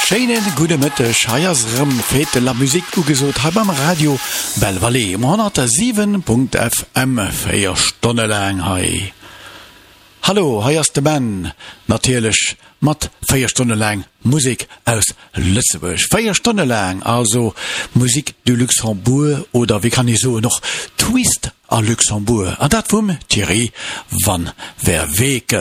Schönen guten Mittag, heiersrem fete la Musik ugesot hab am Radio Belvalais, 107.fm, 4 Stunden lang, hei. Hallo, heierst de Ben, natürlich, mat 4 Stunden lang Musik aus Lützeburg. 4 Stunden lang, also Musik du Luxembourg, oder wie kann ich so noch Twist à Luxembourg. Und dat vom Thierry van Verweke.